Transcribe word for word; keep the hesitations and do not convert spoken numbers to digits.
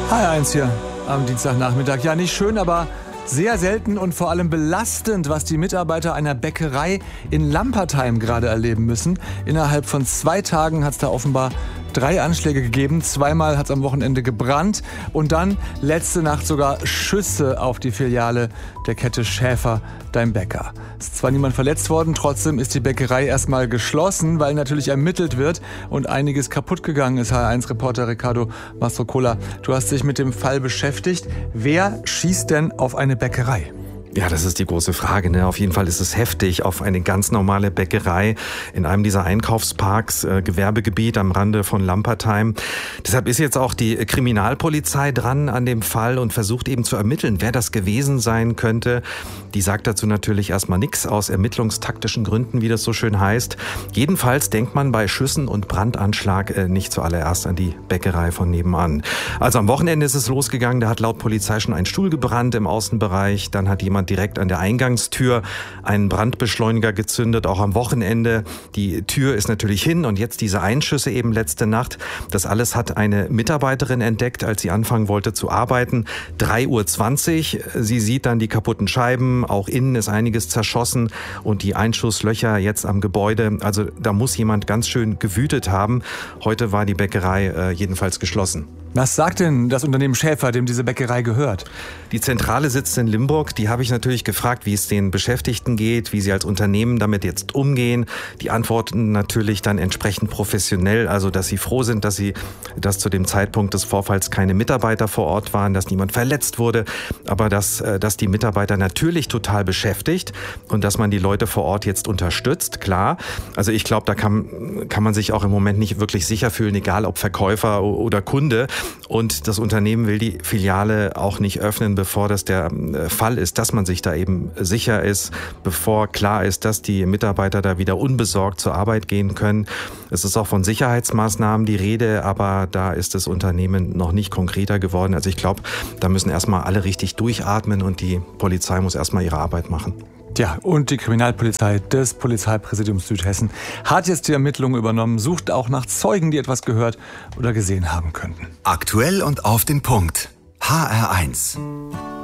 H R eins hier am Dienstagnachmittag. Ja, nicht schön, aber sehr selten und vor allem belastend, was die Mitarbeiter einer Bäckerei in Lampertheim gerade erleben müssen. Innerhalb von zwei Tagen hat es da offenbar drei Anschläge gegeben. Zweimal hat es am Wochenende gebrannt und dann letzte Nacht sogar Schüsse auf die Filiale der Kette Schäfer, dein Bäcker. Es ist zwar niemand verletzt worden, trotzdem ist die Bäckerei erstmal geschlossen, weil natürlich ermittelt wird und einiges kaputt gegangen ist. H R eins Reporter Ricardo Mastrocola, du hast dich mit dem Fall beschäftigt. Wer schießt denn auf eine Bäckerei? Ja, das ist die große Frage, ne? Auf jeden Fall ist es heftig auf eine ganz normale Bäckerei in einem dieser Einkaufsparks, äh, Gewerbegebiet am Rande von Lampertheim. Deshalb ist jetzt auch die Kriminalpolizei dran an dem Fall und versucht eben zu ermitteln, wer das gewesen sein könnte. Die sagt dazu natürlich erstmal nichts aus ermittlungstaktischen Gründen, wie das so schön heißt. Jedenfalls denkt man bei Schüssen und Brandanschlag äh, nicht zuallererst an die Bäckerei von nebenan. Also am Wochenende ist es losgegangen, da hat laut Polizei schon ein Stuhl gebrannt im Außenbereich, dann hat jemand direkt an der Eingangstür einen Brandbeschleuniger gezündet, auch am Wochenende. Die Tür ist natürlich hin und jetzt diese Einschüsse eben letzte Nacht. Das alles hat eine Mitarbeiterin entdeckt, als sie anfangen wollte zu arbeiten. drei Uhr zwanzig. Sie sieht dann die kaputten Scheiben, auch innen ist einiges zerschossen und die Einschusslöcher jetzt am Gebäude. Also da muss jemand ganz schön gewütet haben. Heute war die Bäckerei äh, jedenfalls geschlossen. Was sagt denn das Unternehmen Schäfer, dem diese Bäckerei gehört? Die Zentrale sitzt in Limburg. Die habe ich natürlich gefragt, wie es den Beschäftigten geht, wie sie als Unternehmen damit jetzt umgehen. Die antworten natürlich dann entsprechend professionell, also dass sie froh sind, dass sie, dass zu dem Zeitpunkt des Vorfalls keine Mitarbeiter vor Ort waren, dass niemand verletzt wurde, aber dass, dass die Mitarbeiter natürlich total beschäftigt und dass man die Leute vor Ort jetzt unterstützt, klar. Also ich glaube, da kann, kann man sich auch im Moment nicht wirklich sicher fühlen, egal ob Verkäufer oder Kunde. Und das Unternehmen will die Filiale auch nicht öffnen, bevor das der Fall ist, dass man sich da eben sicher ist, bevor klar ist, dass die Mitarbeiter da wieder unbesorgt zur Arbeit gehen können. Es ist auch von Sicherheitsmaßnahmen die Rede, aber da ist das Unternehmen noch nicht konkreter geworden. Also ich glaube, da müssen erstmal alle richtig durchatmen und die Polizei muss erstmal ihre Arbeit machen. Ja, und die Kriminalpolizei des Polizeipräsidiums Südhessen hat jetzt die Ermittlungen übernommen, sucht auch nach Zeugen, die etwas gehört oder gesehen haben könnten. Aktuell und auf den Punkt. H R eins.